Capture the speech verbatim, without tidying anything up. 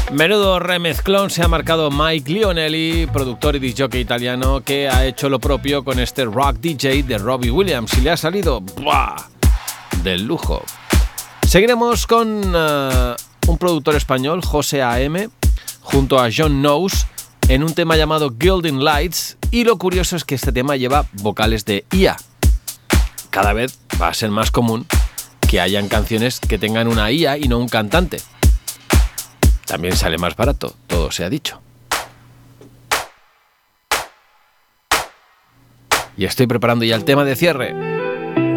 Menudo remezclón se ha marcado Mike Lionelli, productor y disc jockey italiano, que ha hecho lo propio con este Rock D J de Robbie Williams y le ha salido ¡buah! Del lujo. Seguiremos con uh, un productor español, José A M, junto a John Knows, en un tema llamado Gilding Lights, y lo curioso es que este tema lleva vocales de I A. Cada vez va a ser más común que hayan canciones que tengan una I A y no un cantante. También sale más barato, todo se ha dicho. Y estoy preparando ya el tema de cierre.